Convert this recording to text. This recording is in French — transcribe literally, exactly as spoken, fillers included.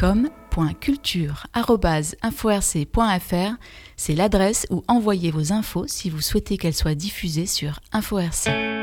com point culture arobase info r c point f r, c'est l'adresse où envoyer vos infos si vous souhaitez qu'elles soient diffusées sur Info R C.